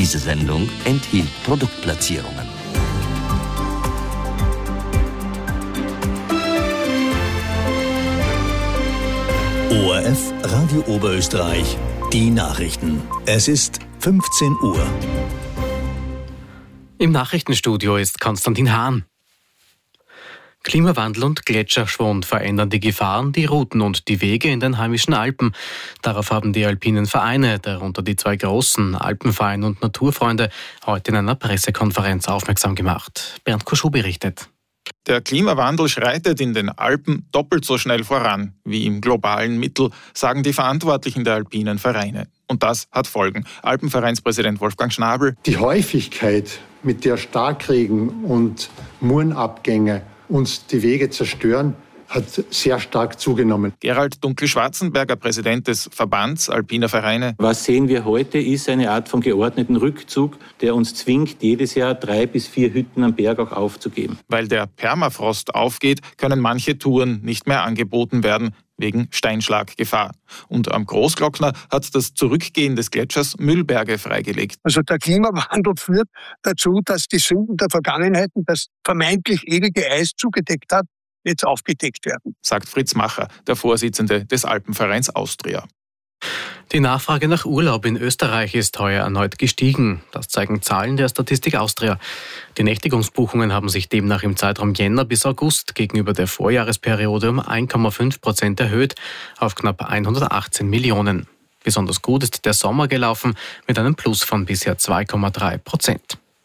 Diese Sendung enthielt Produktplatzierungen. ORF Radio Oberösterreich, die Nachrichten. Es ist 15 Uhr. Im Nachrichtenstudio ist Konstantin Hahn. Klimawandel und Gletscherschwund verändern die Gefahren, die Routen und die Wege in den heimischen Alpen. Darauf haben die alpinen Vereine, darunter die zwei großen, Alpenverein und Naturfreunde, heute in einer Pressekonferenz aufmerksam gemacht. Bernd Kuschow berichtet. Der Klimawandel schreitet in den Alpen doppelt so schnell voran wie im globalen Mittel, sagen die Verantwortlichen der alpinen Vereine. Und das hat Folgen. Alpenvereinspräsident Wolfgang Schnabel. Die Häufigkeit, mit der Starkregen und Murenabgänge uns die Wege zerstören, hat sehr stark zugenommen. Gerald Dunkel-Schwarzenberger, Präsident des Verbands Alpiner Vereine. Was sehen wir heute, ist eine Art von geordneten Rückzug, der uns zwingt, jedes Jahr 3 bis 4 Hütten am Berg auch aufzugeben. Weil der Permafrost aufgeht, können manche Touren nicht mehr angeboten werden, wegen Steinschlaggefahr. Und am Großglockner hat das Zurückgehen des Gletschers Müllberge freigelegt. Also der Klimawandel führt dazu, dass die Sünden der Vergangenheit, das vermeintlich ewige Eis zugedeckt hat, jetzt aufgedeckt werden, sagt Fritz Macher, der Vorsitzende des Alpenvereins Austria. Die Nachfrage nach Urlaub in Österreich ist heuer erneut gestiegen. Das zeigen Zahlen der Statistik Austria. Die Nächtigungsbuchungen haben sich demnach im Zeitraum Jänner bis August gegenüber der Vorjahresperiode um 1,5% erhöht auf knapp 118 Millionen. Besonders gut ist der Sommer gelaufen mit einem Plus von bisher 2,3%.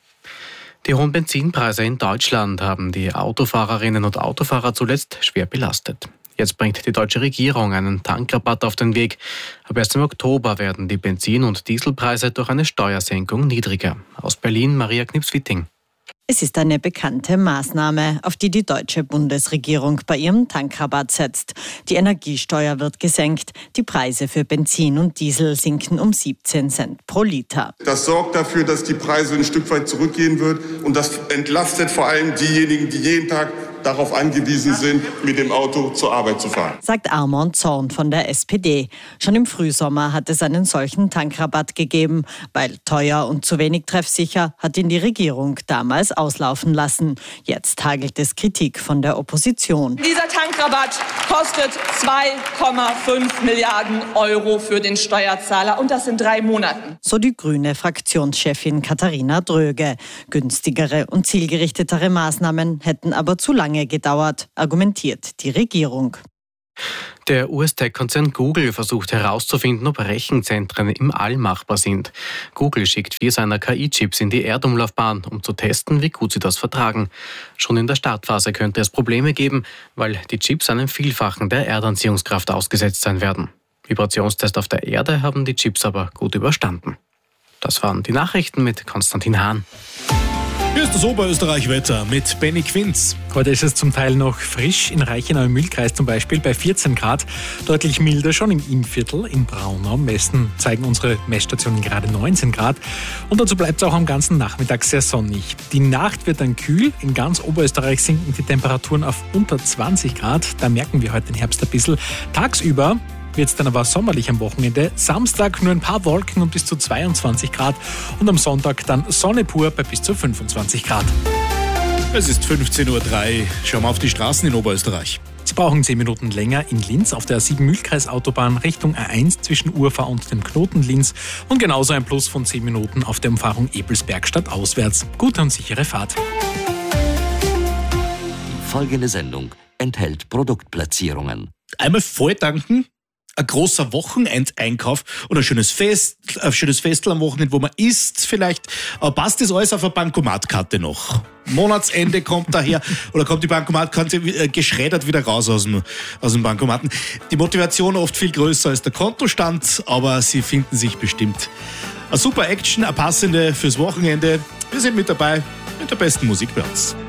Die hohen Benzinpreise in Deutschland haben die Autofahrerinnen und Autofahrer zuletzt schwer belastet. Jetzt bringt die deutsche Regierung einen Tankrabatt auf den Weg. Ab 1. Oktober werden die Benzin- und Dieselpreise durch eine Steuersenkung niedriger. Aus Berlin Maria Knips-Witting. Es ist eine bekannte Maßnahme, auf die die deutsche Bundesregierung bei ihrem Tankrabatt setzt. Die Energiesteuer wird gesenkt, die Preise für Benzin und Diesel sinken um 17 Cent pro Liter. Das sorgt dafür, dass die Preise ein Stück weit zurückgehen wird und das entlastet vor allem diejenigen, die jeden Tag darauf angewiesen sind, mit dem Auto zur Arbeit zu fahren. Sagt Armand Zorn von der SPD. Schon im Frühsommer hat es einen solchen Tankrabatt gegeben. Weil teuer und zu wenig treffsicher, hat ihn die Regierung damals auslaufen lassen. Jetzt hagelt es Kritik von der Opposition. Dieser Tankrabatt kostet 2,5 Milliarden Euro für den Steuerzahler und das in 3 Monaten. So die grüne Fraktionschefin Katharina Dröge. Günstigere und zielgerichtetere Maßnahmen hätten aber zu lange gedauert, argumentiert die Regierung. Der US-Tech-Konzern Google versucht herauszufinden, ob Rechenzentren im All machbar sind. Google schickt 4 seiner KI-Chips in die Erdumlaufbahn, um zu testen, wie gut sie das vertragen. Schon in der Startphase könnte es Probleme geben, weil die Chips einem Vielfachen der Erdanziehungskraft ausgesetzt sein werden. Vibrationstest auf der Erde haben die Chips aber gut überstanden. Das waren die Nachrichten mit Konstantin Hahn. Hier ist das Oberösterreich-Wetter mit Benny Quinz. Heute ist es zum Teil noch frisch, in Reichenau im Mühlkreis zum Beispiel bei 14 Grad. Deutlich milder schon im Innviertel, in Braunau. Messen zeigen unsere Messstationen gerade 19 Grad. Und dazu bleibt es auch am ganzen Nachmittag sehr sonnig. Die Nacht wird dann kühl. In ganz Oberösterreich sinken die Temperaturen auf unter 20 Grad. Da merken wir heute den Herbst ein bisschen. Tagsüber wird es dann aber sommerlich am Wochenende. Samstag nur ein paar Wolken und bis zu 22 Grad. Und am Sonntag dann Sonne pur bei bis zu 25 Grad. Es ist 15:03 Uhr. Schauen wir auf die Straßen in Oberösterreich. Sie brauchen 10 Minuten länger in Linz auf der A7 Mühlkreisautobahn Richtung A1 zwischen Urfa und dem Knoten Linz und genauso ein Plus von 10 Minuten auf der Umfahrung Ebelsberg stadtauswärts. Gute und sichere Fahrt. Die folgende Sendung enthält Produktplatzierungen. Einmal voll tanken, ein großer Wochenendeinkauf und ein schönes Festel am Wochenende, wo man isst vielleicht. Aber passt das alles auf eine Bankomatkarte noch? Monatsende kommt daher oder kommt die Bankomatkarte geschreddert wieder raus aus dem Bankomaten. Die Motivation oft viel größer als der Kontostand, aber sie finden sich bestimmt. Eine super Action, eine passende fürs Wochenende. Wir sind mit dabei mit der besten Musik bei uns.